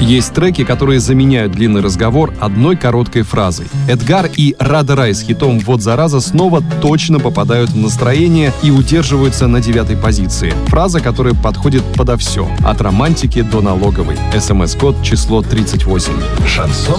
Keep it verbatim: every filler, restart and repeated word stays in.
Есть треки, которые заменяют длинный разговор одной короткой фразой. Эдгар и Рада Рай с хитом «Вот зараза» снова точно попадают в настроение и удерживаются на девятой позиции. Фраза, которая подходит подо все. От романтики до налоговой. СМС-код число тридцать восемь. Шансон